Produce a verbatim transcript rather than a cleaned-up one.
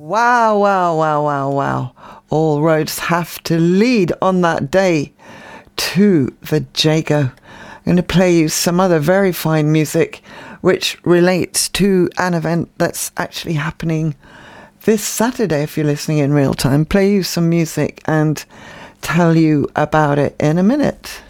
Wow, wow, wow, wow, wow. All roads have to lead on that day to the Jago. I'm going to play you some other very fine music which relates to an event that's actually happening this Saturday if you're listening in real time. Play you some music and tell you about it in a minute.